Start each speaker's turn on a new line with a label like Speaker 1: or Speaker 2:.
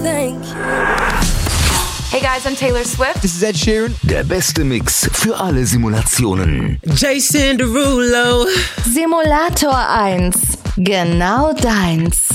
Speaker 1: Hey guys, I'm Taylor Swift.
Speaker 2: This is Ed Sheeran.
Speaker 3: Der beste Mix für alle Simulationen.
Speaker 4: Jason Derulo.
Speaker 5: Simulator 1. Genau deins.